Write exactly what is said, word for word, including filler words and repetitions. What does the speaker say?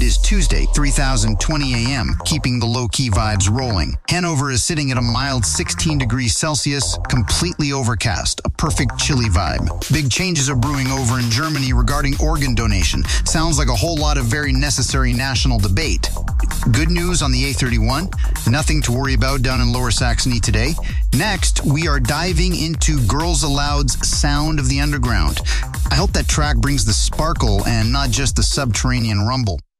is Tuesday, three thousand twenty a m, keeping the low-key vibes rolling. Hanover is sitting at a mild sixteen degrees Celsius, completely overcast, a perfect chilly vibe. Big changes are brewing over in Germany regarding organ donation. Sounds like a whole lot of very necessary national debate. Good news on the A thirty-one, nothing to worry about down in Lower Saxony today. Next, we are diving into Girls Aloud's Sound of the Underground. I hope that track brings the sparkle and not just the subterranean rumble.